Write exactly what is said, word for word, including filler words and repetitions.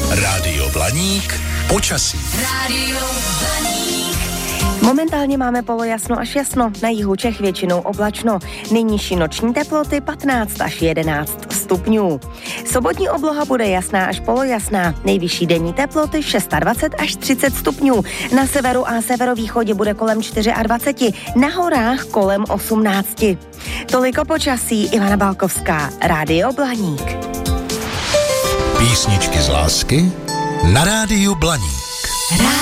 Rádio Blaník, počasí. Rádio Blaník. Momentálně máme polojasno až jasno, na jihu Čech většinou oblačno. Nejnižší noční teploty patnáct až jedenáct stupňů. Sobotní obloha bude jasná až polojasná, nejvyšší denní teploty dvacet šest až třicet stupňů. Na severu a severovýchodě bude kolem dvacet čtyři, na horách kolem osmnáct. Toliko počasí, Ivana Balkovská, Rádio Blaník. Písničky z lásky na Rádiu Blaník.